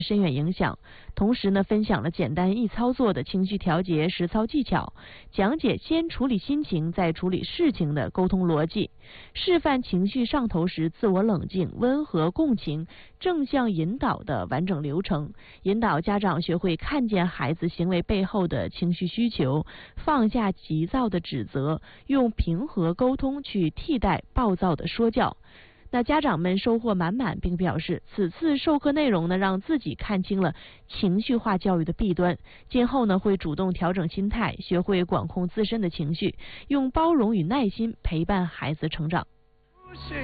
深远影响。同时呢，分享了简单易操作的情绪调节实操技巧，讲解先处理心情再处理事情的沟通逻辑，示范情绪上头时自我冷静、温和共情、正向引导的完整流程，引导家长学会看见孩子行为背后的情绪需求，放下急躁的指责，用平和沟通去替代暴躁的说教。那家长们收获满满，并表示此次授课内容呢，让自己看清了情绪化教育的弊端，今后呢会主动调整心态，学会管控自身的情绪，用包容与耐心陪伴孩子成长。